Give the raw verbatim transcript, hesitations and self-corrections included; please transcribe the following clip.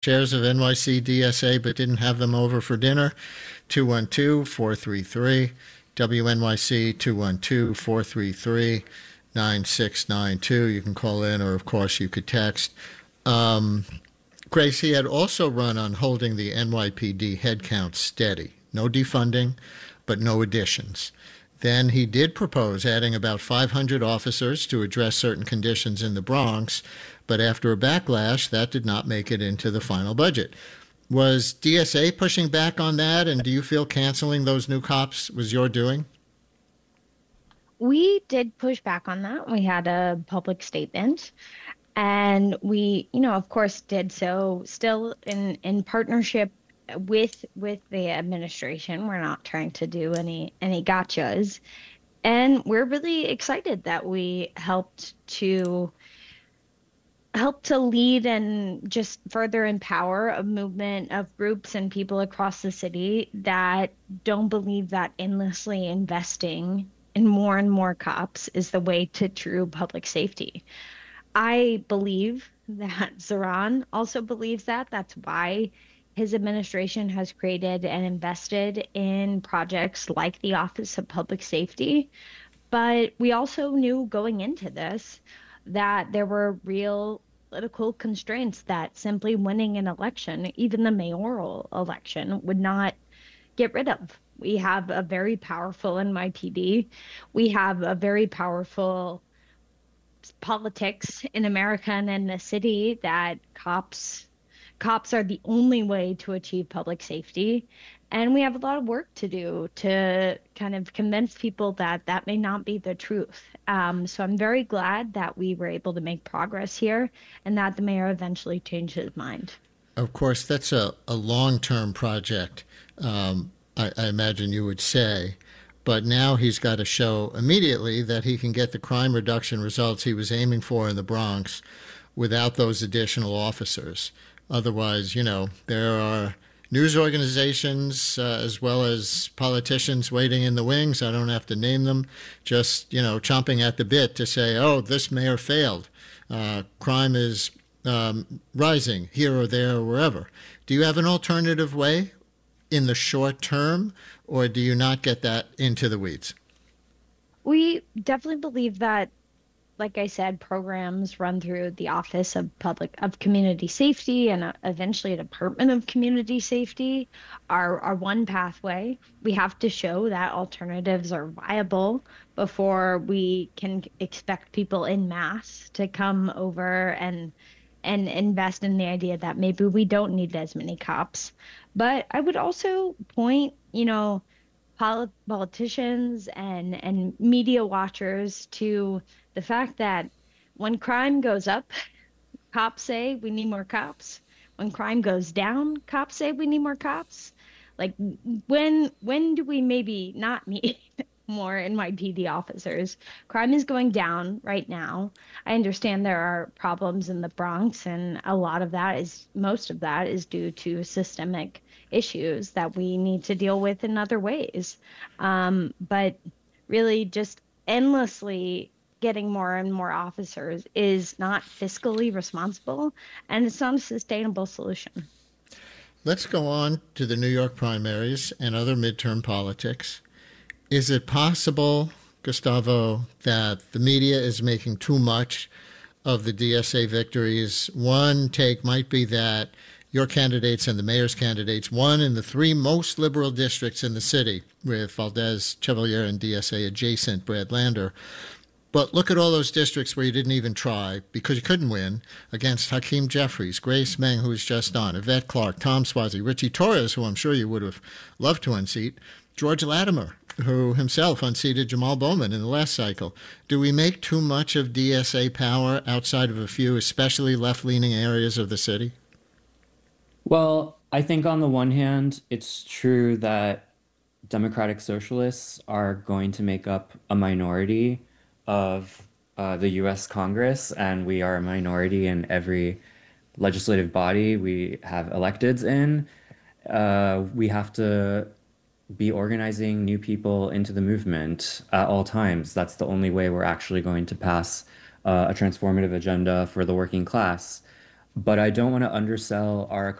shares of N Y C D S A but didn't have them over for dinner, two one two, four three three, W N Y C two one two, four three three, nine six nine two. You can call in, or of course you could text. Um, Grace, he had also run on holding the N Y P D headcount steady. No defunding, but no additions. Then he did propose adding about five hundred officers to address certain conditions in the Bronx, but after a backlash, that did not make it into the final budget. Was D S A pushing back on that, and do you feel canceling those new cops was your doing? We did push back on that. We had a public statement, and we, you know, of course, did so still in in partnership with with the administration. We're not trying to do any any gotchas, and we're really excited that we helped to help to lead and just further empower a movement of groups and people across the city that don't believe that endlessly investing in more and more cops is the way to true public safety. I believe that Zoran also believes that. That's why his administration has created and invested in projects like the Office of Public Safety. But we also knew going into this that there were real political constraints that simply winning an election, even the mayoral election, would not get rid of. We have a very powerful N Y P D. We have a very powerful politics in America and in the city that cops cops are the only way to achieve public safety. And we have a lot of work to do to kind of convince people that that may not be the truth. Um, so I'm very glad that we were able to make progress here and that the mayor eventually changed his mind. Of course, that's a, a long term project, um, I, I imagine you would say. But now he's got to show immediately that he can get the crime reduction results he was aiming for in the Bronx without those additional officers. Otherwise, you know, there are news organizations uh, as well as politicians waiting in the wings. I don't have to name them, just, you know, chomping at the bit to say, oh, this mayor failed. Uh, crime is um, rising here or there or wherever. Do you have an alternative way in the short term, or do you not get that into the weeds? We definitely believe that, like I said, programs run through the Office of Public of Community Safety and uh, eventually a Department of Community Safety are are one pathway. We have to show that alternatives are viable before we can expect people in mass to come over and and invest in the idea that maybe we don't need as many cops. But I would also point, you know, pol politicians and and media watchers to the fact that when crime goes up, cops say we need more cops. When crime goes down, cops say we need more cops. Like when when do we maybe not need more N Y P D officers? Crime is going down right now. I understand there are problems in the Bronx, and a lot of that is most of that is due to systemic issues that we need to deal with in other ways. Um, but really, just endlessly getting more and more officers is not fiscally responsible, and it's not a sustainable solution. Let's go on to the New York primaries and other midterm politics. Is it possible, Gustavo, that the media is making too much of the D S A victories? One take might be that your candidates and the mayor's candidates won in the three most liberal districts in the city, with Valdez, Chevalier, and D S A adjacent Brad Lander. But look at all those districts where you didn't even try because you couldn't win against Hakeem Jeffries, Grace Meng, who was just on, Yvette Clarke, Tom Suozzi, Richie Torres, who I'm sure you would have loved to unseat, George Latimer, who himself unseated Jamal Bowman in the last cycle. Do we make too much of D S A power outside of a few, especially left-leaning areas of the city? Well, I think on the one hand, it's true that democratic socialists are going to make up a minority of uh, the U S. Congress, and we are a minority in every legislative body we have electeds in. Uh, we have to be organizing new people into the movement at all times. That's the only way we're actually going to pass uh, a transformative agenda for the working class. but I don't want to undersell our